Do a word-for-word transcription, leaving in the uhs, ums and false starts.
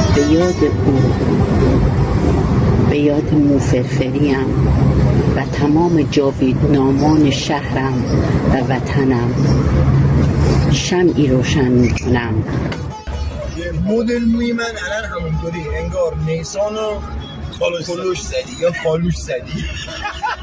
به یاد او، به یاد موفرفریم و تمام جاویدنامان شهرم و وطنم شمعی روشن می کنم. مدل موی من الان همونطوری انگار نیسان و کلوش زدی یا کالوش زدی.